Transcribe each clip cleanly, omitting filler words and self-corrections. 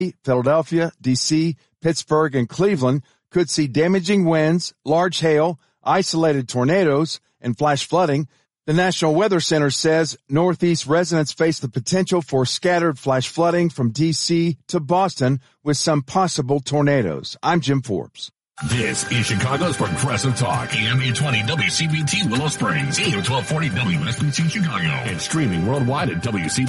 Philadelphia, D.C., Pittsburgh, and Cleveland could see damaging winds, large hail, isolated tornadoes, and flash flooding. The National Weather Center says Northeast residents face the potential for scattered flash flooding from D.C. to Boston with some possible tornadoes. I'm Jim Forbes. This is Chicago's Progressive Talk, AM 820 WCPT Willow Springs, AM 1240 WSBC Chicago, and streaming worldwide at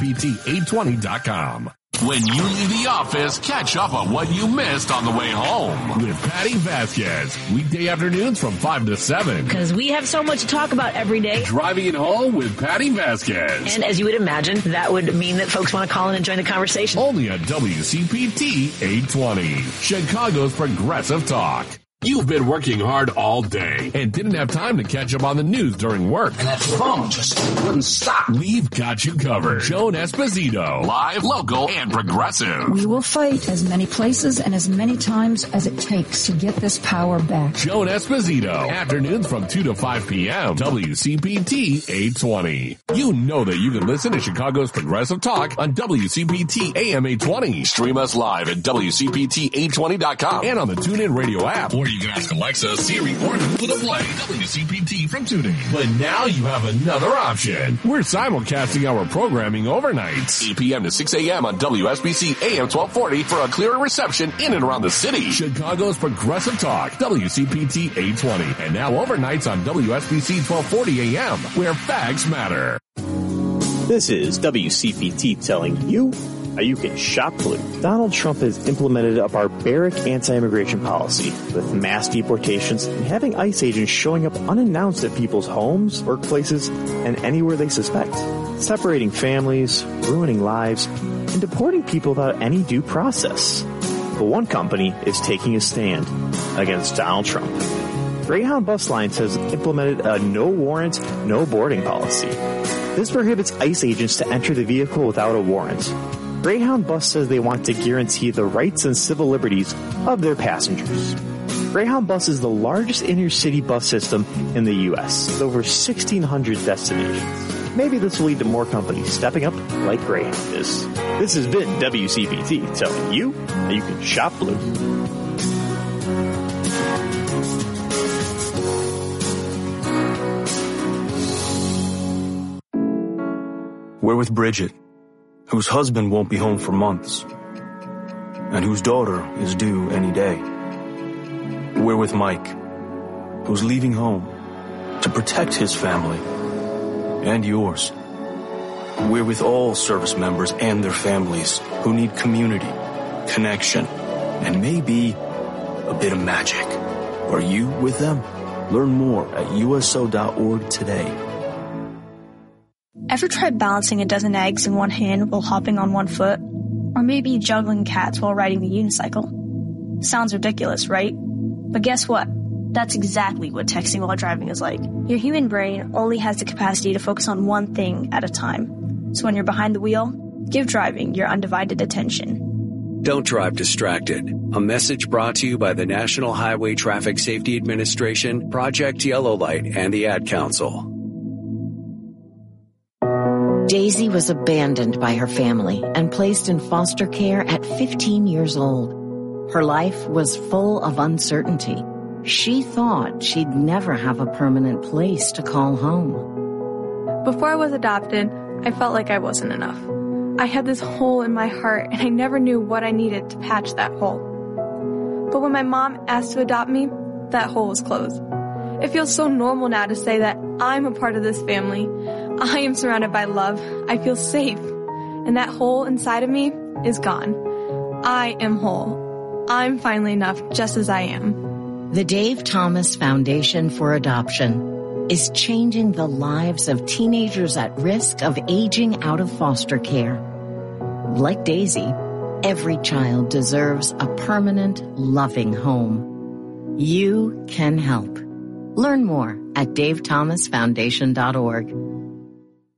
WCPT820.com. When you leave the office, catch up on what you missed on the way home with Patty Vasquez. Weekday afternoons from 5 to 7. Because we have so much to talk about every day. Driving it home with Patty Vasquez. And as you would imagine, that would mean that folks want to call in and join the conversation. Only on WCPT 820, Chicago's Progressive Talk. You've been working hard all day and didn't have time to catch up on the news during work. And that phone just wouldn't stop. We've got you covered. Joan Esposito, live, local, and progressive. We will fight as many places and as many times as it takes to get this power back. Joan Esposito, afternoons from 2 to 5 p.m. WCPT 820. You know that you can listen to Chicago's Progressive Talk on WCPT AM 820. Stream us live at WCPT820.com and on the TuneIn Radio app. Or you can ask Alexa, Siri, or Google to play WCPT from TuneIn. But now you have another option. We're simulcasting our programming overnights, 8 p.m. to 6 a.m. on WSBC AM 1240 for a clearer reception in and around the city. Chicago's Progressive Talk, WCPT 820. And now overnights on WSBC 1240 AM, where facts matter. This is WCPT telling you how you can shop blue. Donald Trump has implemented a barbaric anti-immigration policy with mass deportations and having ICE agents showing up unannounced at people's homes, workplaces, and anywhere they suspect, separating families, ruining lives, and deporting people without any due process. But one company is taking a stand against Donald Trump. Greyhound Bus Lines has implemented a no warrant, no boarding policy. This prohibits ICE agents to enter the vehicle without a warrant. Greyhound Bus says they want to guarantee the rights and civil liberties of their passengers. Greyhound Bus is the largest inner-city bus system in the U.S., with over 1,600 destinations. Maybe this will lead to more companies stepping up like Greyhound is. This has been WCPT telling you how you can shop blue. We're with Bridget, whose husband won't be home for months, and whose daughter is due any day. We're with Mike, who's leaving home to protect his family and yours. We're with all service members and their families who need community, connection, and maybe a bit of magic. Are you with them? Learn more at USO.org today. Ever tried balancing a dozen eggs in one hand while hopping on one foot? Or maybe juggling cats while riding the unicycle? Sounds ridiculous, right? But guess what? That's exactly what texting while driving is like. Your human brain only has the capacity to focus on one thing at a time. So when you're behind the wheel, give driving your undivided attention. Don't drive distracted. A message brought to you by the National Highway Traffic Safety Administration, Project Yellow Light, and the Ad Council. Daisy was abandoned by her family and placed in foster care at 15 years old. Her life was full of uncertainty. She thought she'd never have a permanent place to call home. Before I was adopted, I felt like I wasn't enough. I had this hole in my heart and I never knew what I needed to patch that hole. But when my mom asked to adopt me, that hole was closed. It feels so normal now to say that I'm a part of this family. I am surrounded by love. I feel safe. And that hole inside of me is gone. I am whole. I'm finally enough just as I am. The Dave Thomas Foundation for Adoption is changing the lives of teenagers at risk of aging out of foster care. Like Daisy, every child deserves a permanent, loving home. You can help. Learn more at davethomasfoundation.org.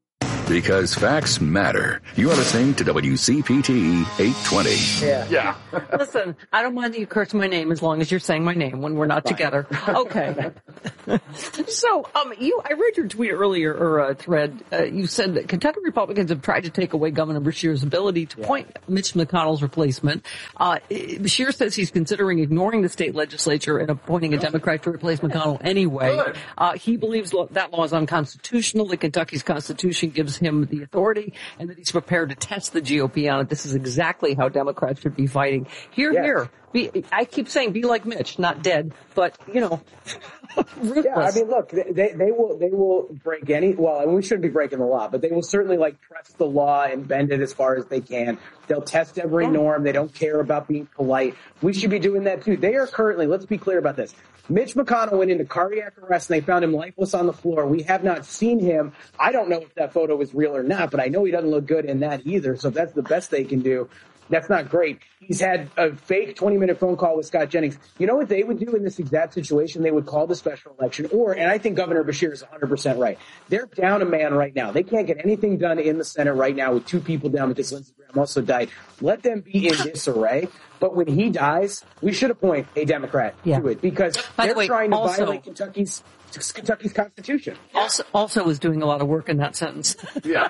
Because facts matter. You are listening to WCPT 820. Yeah. Listen, I don't mind that you curse my name as long as you're saying my name when we're not together. Okay. So, I read your tweet earlier, or a thread. You said that Kentucky Republicans have tried to take away Governor Beshear's ability to appoint Mitch McConnell's replacement. Beshear says he's considering ignoring the state legislature and appointing a Democrat to replace McConnell anyway. He believes that law is unconstitutional, that Kentucky's constitution gives him the authority, and that he's prepared to test the GOP on it. This is exactly how Democrats should be fighting. Here. I keep saying be like Mitch, not dead, but, ruthless. Yeah, I mean, look, they will break and we shouldn't be breaking the law, but they will certainly press the law and bend it as far as they can. They'll test every norm. They don't care about being polite. We should be doing that too. They are currently, let's be clear about this. Mitch McConnell went into cardiac arrest and they found him lifeless on the floor. We have not seen him. I don't know if that photo is real or not, but I know he doesn't look good in that either. So that's the best they can do. That's not great. He's had a fake 20-minute phone call with Scott Jennings. You know what they would do in this exact situation? They would call the special election, and I think Governor Beshear is 100% right. They're down a man right now. They can't get anything done in the Senate right now with two people down because Lindsey Graham also died. Let them be in disarray. But when he dies, we should appoint a Democrat to it because they're trying to violate Kentucky's Constitution. Also is doing a lot of work in that sentence. Yeah.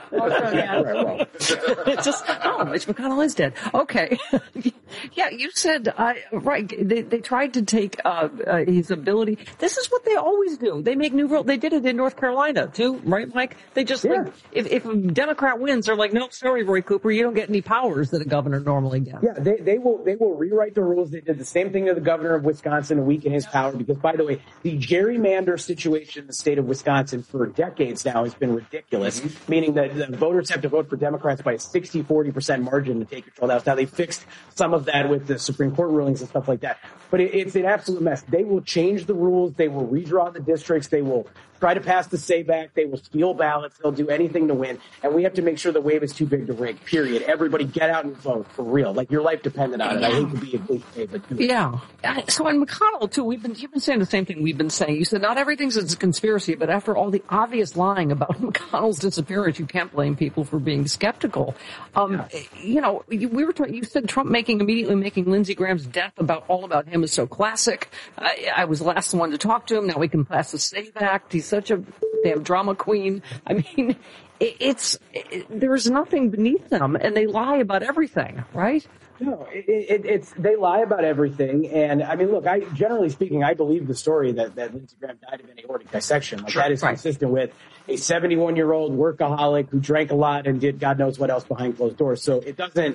It's just, Mitch McConnell is dead. Okay. Yeah, you said, right, they tried to take his ability. This is what they always do. They make new rules. They did it in North Carolina, too, right, Mike? They just, if a Democrat wins, they're like, no, sorry, Roy Cooper, you don't get any powers that a governor normally gets. Yeah, they will rewrite the rules. They did the same thing to the governor of Wisconsin to weaken his power because, by the way, the gerrymander situation in the state of Wisconsin for decades now has been ridiculous, meaning that the voters have to vote for Democrats by a 60-40% margin to take control of the House. Now, they fixed some of that with the Supreme Court rulings and stuff like that, but it's an absolute mess. They will change the rules. They will redraw the districts. They will try to pass the SAVAC. They will steal ballots. They'll do anything to win. And we have to make sure the wave is too big to rig, period. Everybody get out and vote for real. Like your life depended on it. I hate to be a cliche, but yeah. So on McConnell, too, you've been saying the same thing we've been saying. You said not everything's a conspiracy, but after all the obvious lying about McConnell's disappearance, you can't blame people for being skeptical. You said Trump immediately making Lindsey Graham's death all about him is so classic. I was the last one to talk to him. Now we can pass the SAVAC. He's such a damn drama queen. I mean, there's nothing beneath them, and they lie about everything, right? No, they lie about everything. And I mean, look, generally speaking, I believe the story that Lindsey Graham died of an aortic dissection. That is consistent with a 71-year-old workaholic who drank a lot and did God knows what else behind closed doors. So it doesn't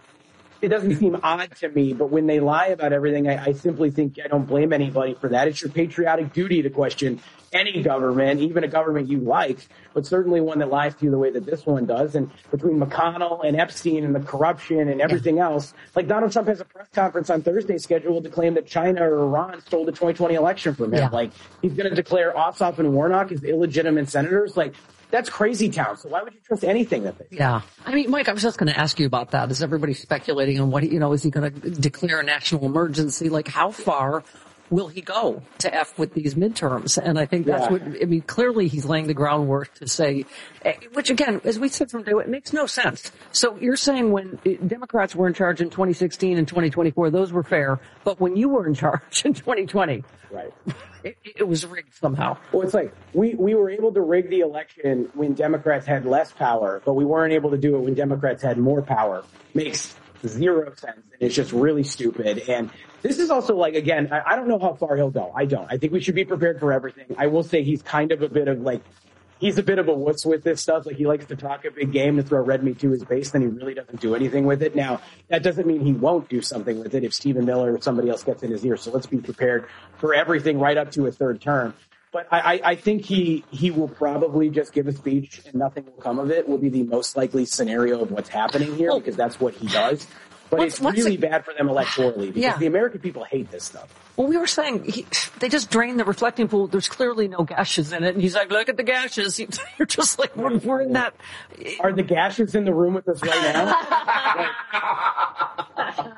seem odd to me, but when they lie about everything, I simply think I don't blame anybody for that. It's your patriotic duty to question any government, even a government you like, but certainly one that lies to you the way that this one does. And between McConnell and Epstein and the corruption and everything else, like Donald Trump has a press conference on Thursday scheduled to claim that China or Iran stole the 2020 election from him. Yeah. Like he's going to declare Ossoff and Warnock as illegitimate senators. Like that's crazy town. So why would you trust anything that they say? Yeah. I mean, Mike, I was just going to ask you about that. Is everybody speculating on is he going to declare a national emergency? Like how far will he go to F with these midterms? And I think that's clearly he's laying the groundwork to say, which again, as we said from day one, it makes no sense. So you're saying when Democrats were in charge in 2016 and 2024, those were fair, but when you were in charge in 2020, right, it was rigged somehow. Well, it's like we were able to rig the election when Democrats had less power, but we weren't able to do it when Democrats had more power. Makes zero sense, and it's just really stupid. And this is also like, again, I don't know how far he'll go. I don't. I think we should be prepared for everything. I will say he's kind of he's a bit of a wuss with this stuff. Like he likes to talk a big game and throw red meat to his base, then he really doesn't do anything with it. Now, that doesn't mean he won't do something with it if Stephen Miller or somebody else gets in his ear. So let's be prepared for everything right up to a third term. But I think he will probably just give a speech and nothing will come of it, will be the most likely scenario of what's happening here because that's what he does. But it's really bad for them electorally because the American people hate this stuff. Well, we were saying they just drained the reflecting pool. There's clearly no gashes in it. And he's like, look at the gashes. You're just like, we're in that. Are the gashes in the room with us right now?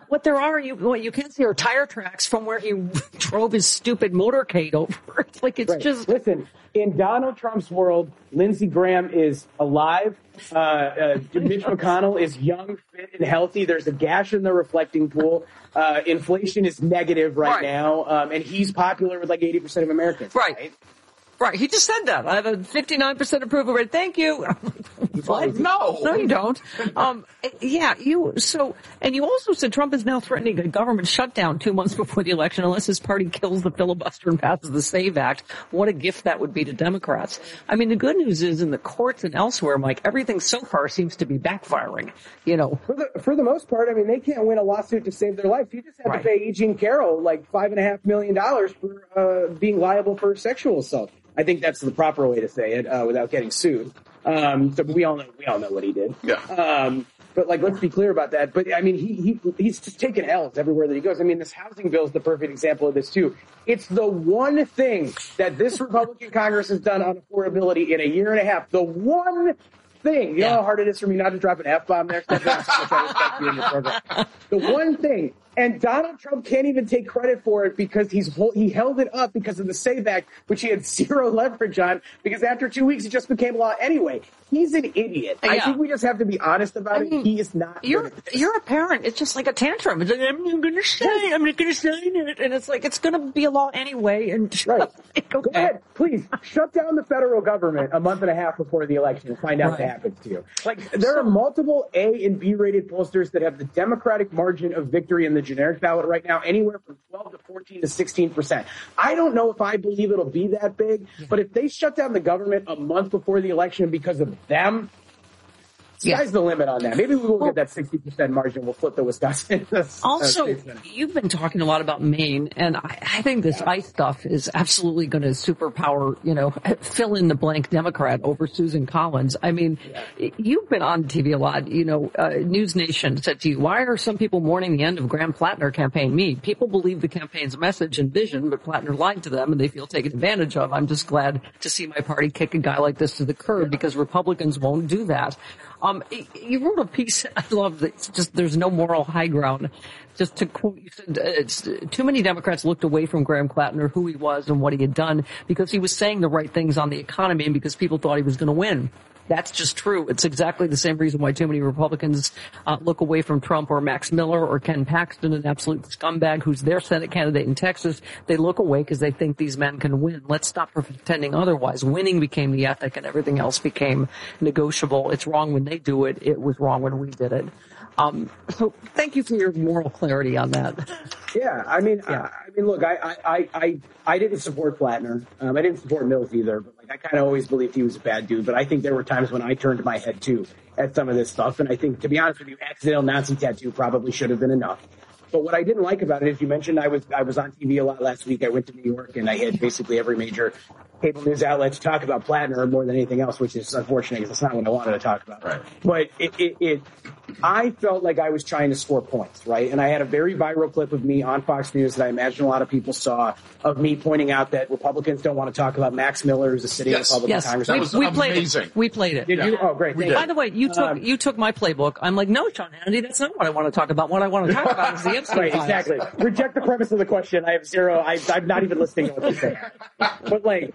what there are, what you can see are tire tracks from where he drove his stupid motorcade over. It's like, it's just... Listen, in Donald Trump's world, Lindsey Graham is alive. Mitch McConnell is young, fit, and healthy. There's a gash in the reflecting pool. Inflation is negative right now. And he's popular with like 80% of Americans. Right. Right. He just said that. I have a 59% approval rate. Thank you. What? No, you don't. And you also said Trump is now threatening a government shutdown 2 months before the election unless his party kills the filibuster and passes the SAVE Act. What a gift that would be to Democrats. I mean, the good news is in the courts and elsewhere, Mike, everything so far seems to be backfiring, you know. For the most part, I mean, they can't win a lawsuit to save their life. You just have to pay E. Jean Carroll like $5.5 million for being liable for sexual assault. I think that's the proper way to say it, without getting sued. So we all know what he did. Yeah. But like, let's be clear about that. But I mean, he's just taking L's everywhere that he goes. I mean, this housing bill is the perfect example of this too. It's the one thing that this Republican Congress has done on affordability in a year and a half. The one thing. You know how hard it is for me not to drop an F-bomb there? The one thing. And Donald Trump can't even take credit for it because he held it up because of the SAVE Act, which he had zero leverage on, because after 2 weeks it just became law anyway. He's an idiot. Yeah. I think we just have to be honest about it. He is not. You're a parent. It's just like a tantrum. It's like, I'm not going to sign it. And it's like, it's going to be a law anyway. And Go ahead. Please shut down the federal government a month and a half before the election and find out what happens to you. Like, there are multiple A and B rated pollsters that have the Democratic margin of victory in the generic ballot right now, anywhere from 12 to 14 to 16%. I don't know if I believe it'll be that big, but if they shut down the government a month before the election because of them, sky's the limit on that. Maybe we will get that 60% margin. We'll flip the Wisconsin. Also, you've been talking a lot about Maine, and I think this ICE stuff is absolutely going to superpower, fill in the blank Democrat over Susan Collins. I mean, you've been on TV a lot. News Nation said to you, why are some people mourning the end of Graham Plattner campaign? People believe the campaign's message and vision, but Plattner lied to them and they feel taken advantage of. I'm just glad to see my party kick a guy like this to the curb because Republicans won't do that. You wrote a piece, I love that, it's just there's no moral high ground. Just to quote, you said, too many Democrats looked away from Graham Plattner, who he was and what he had done, because he was saying the right things on the economy and because people thought he was going to win. That's just true. It's exactly the same reason why too many Republicans look away from Trump or Max Miller or Ken Paxton, an absolute scumbag who's their Senate candidate in Texas. They look away because they think these men can win. Let's stop pretending otherwise. Winning became the ethic and everything else became negotiable. It's wrong when they do it. It was wrong when we did it. So thank you for your moral clarity on that. Yeah, I mean, look, I didn't support Plattner. I didn't support Mills either, but I kind of always believed he was a bad dude. But I think there were times when I turned my head too at some of this stuff. And I think, to be honest with you, accidental Nazi tattoo probably should have been enough. But what I didn't like about it, as you mentioned, I was on TV a lot last week. I went to New York and I had basically every major cable news outlet to talk about Plattner more than anything else, which is unfortunate because that's not what I wanted to talk about. Right. But I felt like I was trying to score points, right? And I had a very viral clip of me on Fox News that I imagine a lot of people saw of me pointing out that Republicans don't want to talk about Max Miller, who's a sitting Republican congressman. That was amazing. We played it. Did you? Oh, great. By the way, you took my playbook. I'm like, no, Sean Hannity, that's not what I want to talk about. What I want to talk about is the Epstein Right, files. exactly. Reject the premise of the question. I have zero. I'm not even listening to what you're saying. But like,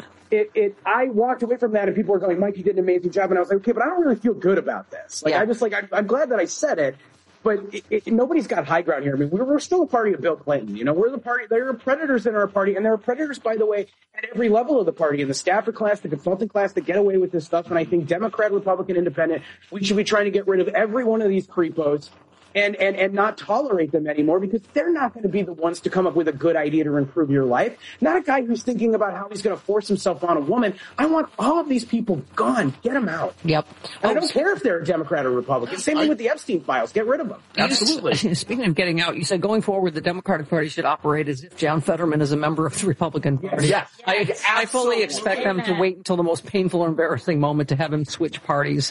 I walked away from that and people were going, Mike, you did an amazing job. And I was like, okay, but I don't really feel good about this. Like, I'm glad that I said it, but nobody's got high ground here. I mean, we're still a party of Bill Clinton. We're the party. There are predators in our party, and there are predators, by the way, at every level of the party, in the staffer class, the consultant class, that get away with this stuff. And I think Democrat, Republican, Independent, we should be trying to get rid of every one of these creepos. And not tolerate them anymore, because they're not going to be the ones to come up with a good idea to improve your life. Not a guy who's thinking about how he's going to force himself on a woman. I want all of these people gone. Get them out. Yep. And I don't care if they're a Democrat or Republican. Same thing with the Epstein files. Get rid of them. Absolutely. Speaking of getting out, you said going forward, the Democratic Party should operate as if John Fetterman is a member of the Republican Party. Yes. I fully expect them to wait until the most painful or embarrassing moment to have him switch parties.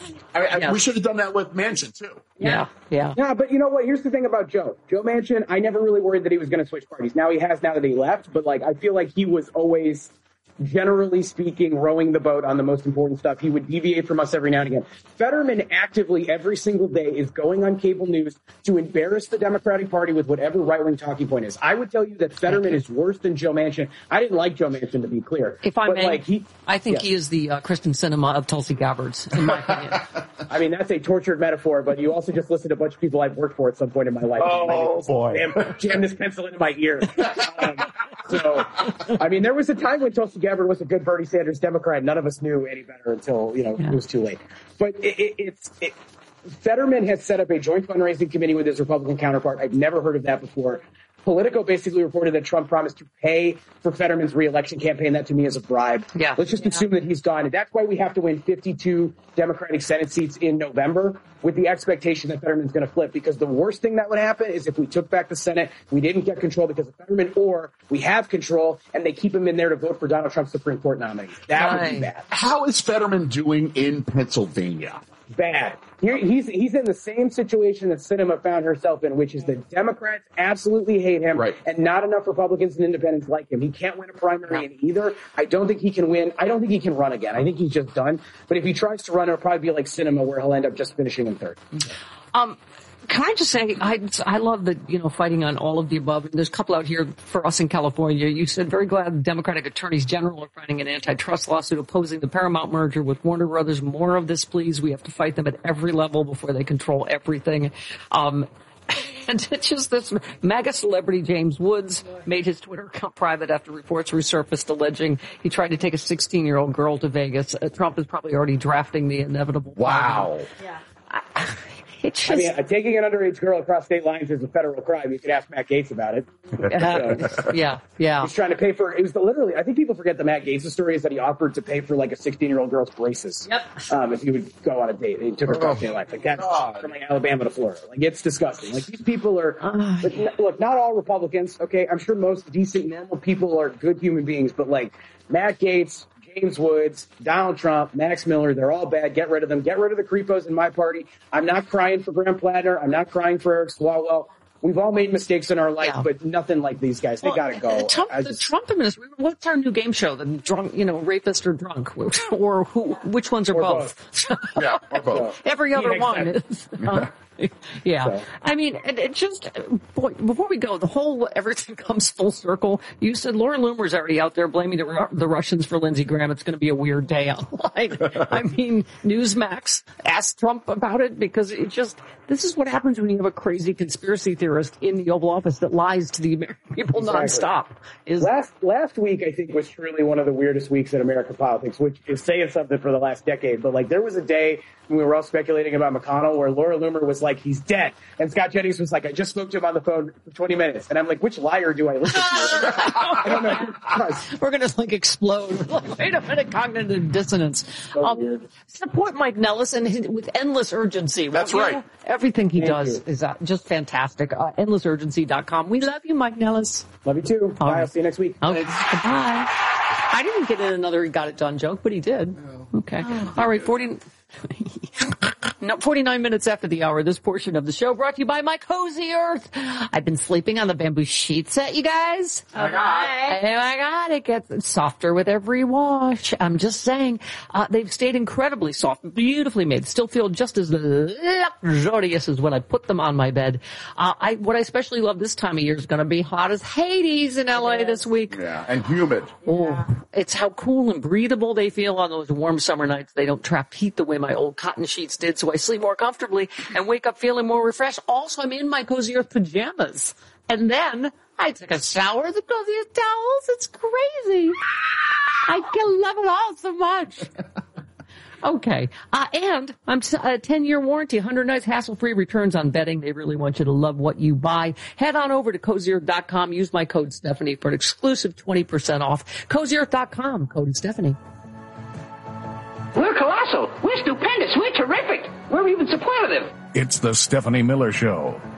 We should have done that with Manchin, too. Yeah, but you know what? Here's the thing about Joe Manchin. I never really worried that he was going to switch parties. Now he has, now that he left. But I feel like he was always generally speaking, rowing the boat on the most important stuff. He would deviate from us every now and again. Fetterman actively every single day is going on cable news to embarrass the Democratic Party with whatever right-wing talking point is. I would tell you that Fetterman is worse than Joe Manchin. I didn't like Joe Manchin, to be clear. If I may, I think he is the Kristen Sinema of Tulsi Gabbards, in my opinion. I mean, that's a tortured metaphor, but you also just listed a bunch of people I've worked for at some point in my life. Oh, boy. Jam this pencil into my ear. So, I mean, there was a time when Tulsi Gabbard was a good Bernie Sanders Democrat. None of us knew any better until, it was too late. But Fetterman has set up a joint fundraising committee with his Republican counterpart. I've never heard of that before. Politico basically reported that Trump promised to pay for Fetterman's reelection campaign. That to me is a bribe. Yeah. Let's just assume that he's gone. And that's why we have to win 52 Democratic Senate seats in November with the expectation that Fetterman's going to flip, because the worst thing that would happen is if we took back the Senate, we didn't get control because of Fetterman, or we have control and they keep him in there to vote for Donald Trump's Supreme Court nominee. That would be bad. How is Fetterman doing in Pennsylvania? Bad. He's in the same situation that Sinema found herself in, which is that Democrats absolutely hate him, and not enough Republicans and independents like him. He can't win a primary in either. I don't think he can win. I don't think he can run again. I think he's just done. But if he tries to run, it'll probably be like Sinema, where he'll end up just finishing in third. Can I just say, I love that, fighting on all of the above. And there's a couple out here for us in California. You said, very glad the Democratic attorneys general are fighting an antitrust lawsuit opposing the Paramount merger with Warner Brothers. More of this, please. We have to fight them at every level before they control everything. And it's just this MAGA celebrity James Woods made his Twitter account private after reports resurfaced alleging he tried to take a 16-year-old girl to Vegas. Trump is probably already drafting the inevitable. Wow. Yeah. I mean, taking an underage girl across state lines is a federal crime. You could ask Matt Gaetz about it. Yeah. He's trying to pay for, literally, I think people forget the Matt Gaetz story is that he offered to pay for like a 16-year-old girl's braces. Yep. If he would go on a date. He took her across state lines. Like that's from like Alabama to Florida. Like it's disgusting. Like these people are, look, not all Republicans, okay? I'm sure most decent, normal people are good human beings, but like Matt Gaetz, James Woods, Donald Trump, Max Miller, they're all bad. Get rid of them. Get rid of the creepos in my party. I'm not crying for Graham Plattner. I'm not crying for Eric Swalwell. We've all made mistakes in our life, but nothing like these guys. They gotta go. The Trump administration, what's our new game show? The drunk, rapist or drunk? Or which ones are both? Yeah, or both. Every other one is. Yeah. So. I mean, it just, boy, before we go, everything comes full circle. You said Laura Loomer's already out there blaming the Russians for Lindsey Graham. It's going to be a weird day online. I mean, Newsmax asked Trump about it because this is what happens when you have a crazy conspiracy theorist in the Oval Office that lies to the American people nonstop. Last week, I think, was truly one of the weirdest weeks in American politics, which is saying something for the last decade. But like, there was a day when we were all speculating about McConnell where Laura Loomer was like, he's dead. And Scott Jennings was like, I just spoke to him on the phone for 20 minutes. And I'm like, which liar do I listen to? I don't know. We're going to explode. Wait a minute, cognitive dissonance. Support Mike Nellis with endless urgency. That's right. Everything he does is just fantastic. Endlessurgency.com. We love you, Mike Nellis. Love you too. Bye. Right. I'll see you next week. Okay. Goodbye. I didn't get in another he got it done joke, but he did. Okay. All right. 49 minutes after the hour, this portion of the show brought to you by My Cozy Earth. I've been sleeping on the bamboo sheet set, you guys. Oh my God, it gets softer with every wash. I'm just saying, they've stayed incredibly soft, beautifully made, still feel just as luxurious as when I put them on my bed. What I especially love this time of year is going to be hot as Hades in LA this week. Yeah, and humid. Oh, it's how cool and breathable they feel on those warm summer nights. They don't trap heat the way my old cotton sheets did, so I sleep more comfortably and wake up feeling more refreshed. Also, I'm in my Cozy Earth pajamas. And then I took a shower with the coziest towels. It's crazy. I can love it all so much. Okay. And I'm a 10-year warranty, 100 nights hassle-free returns on bedding. They really want you to love what you buy. Head on over to CozyEarth.com. Use my code Stephanie for an exclusive 20% off. CozyEarth.com. Code Stephanie. We're colossal. We're stupendous. We're terrific. We're even superlative. It's the Stephanie Miller Show.